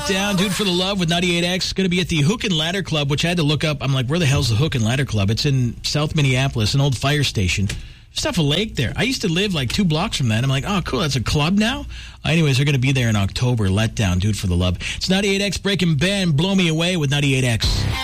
Letdown, Dude for the Love with 98X. Going to be at the Hook and Ladder Club, which I had to look up. I'm like, where the hell's the Hook and Ladder Club? It's in South Minneapolis, an old fire station. Just off a lake there. I used to live like 2 blocks from that. I'm like, oh, cool, that's a club now? Anyways, they're going to be there in October. Letdown, Dude for the Love. It's 98X Breaking Ben, Blow Me Away with 98X.